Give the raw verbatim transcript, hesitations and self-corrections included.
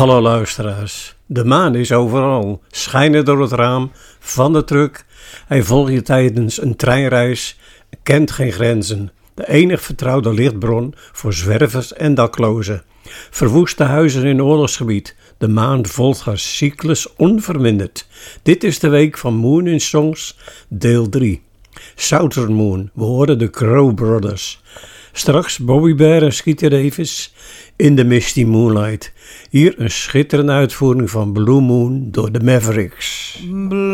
Hallo luisteraars, de maan is overal, schijnen door het raam van de truck. Hij volgt je tijdens een treinreis, kent geen grenzen. De enig vertrouwde lichtbron voor zwervers en daklozen. Verwoeste huizen in oorlogsgebied, de maan volgt haar cyclus onverminderd. Dit is de week van Moon in Songs, deel drie. Southern Moon, we horen de Crow Brothers. Straks Bobby Bear en Skeeter Davis in The Misty Moonlight. Hier een schitterende uitvoering van Blue Moon door de Mavericks.